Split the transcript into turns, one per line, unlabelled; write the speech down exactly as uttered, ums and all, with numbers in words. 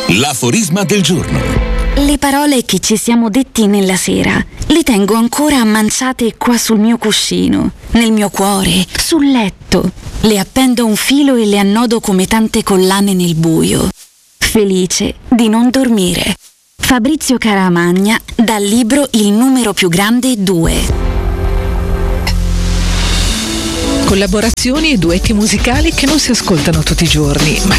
L'aforisma del giorno.
Le parole che ci siamo detti nella sera le tengo ancora ammanciate qua sul mio cuscino, nel mio cuore, sul letto. Le appendo a un filo e le annodo come tante collane nel buio, felice di non dormire. Fabrizio Caramagna, dal libro Il numero più grande due.
Collaborazioni e duetti musicali che non si ascoltano tutti i giorni, ma